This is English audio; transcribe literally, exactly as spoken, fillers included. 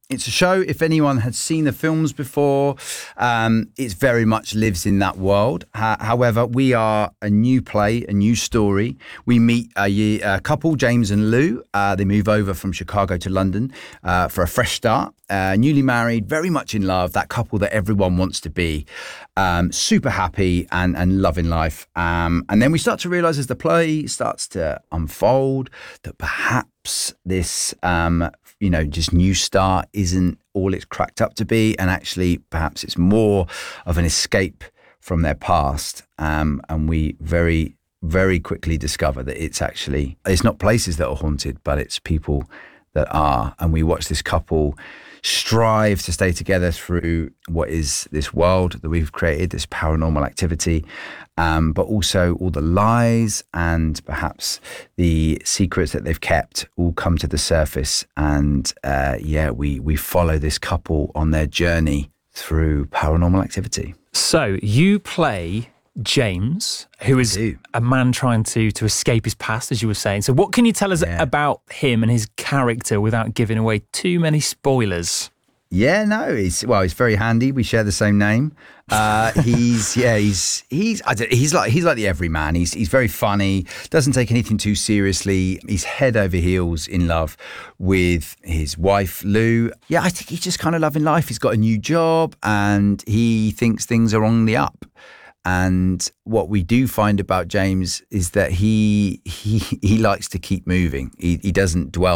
it's a show, if anyone had seen the films before, um, it very much lives in that world. Uh, however, we are a new play, a new story. We meet a, ye- a couple, James and Lou. Uh, they move over from Chicago to London uh, for a fresh start. Uh, newly married, very much in love, that couple that everyone wants to be, um, super happy and, and loving life. Um, and then we start to realise as the play starts to unfold that perhaps this, um, you know, just new start isn't all it's cracked up to be. And actually, perhaps it's more of an escape from their past. Um, and we very, very quickly discover that it's actually, it's not places that are haunted, but it's people that are. And we watch this couple strive to stay together through what is this world that we've created, this paranormal activity, um, but also all the lies and perhaps the secrets that they've kept all come to the surface. And uh, yeah, we we follow this couple on their journey through paranormal activity. So you play James, who is a man trying to to escape his past, as you were saying. So what can you tell us yeah. about him and his character without giving away too many spoilers? Yeah, no, he's well, he's very handy. We share the same name. Uh, he's yeah, he's he's I don't, he's like he's like the everyman. He's he's very funny. Doesn't take anything too seriously. He's head over heels in love with his wife Lou. Yeah, I think he's just kind of loving life. He's got a new job and he thinks things are on the up. And what we do find about James is that he he he likes to keep moving. He he doesn't dwell